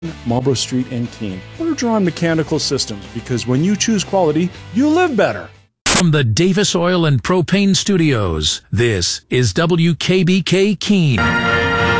Marlborough Street in Keene. Order-Drawn Mechanical Systems, because when you choose quality, you live better. From the Davis Oil and Propane Studios, this is WKBK Keene.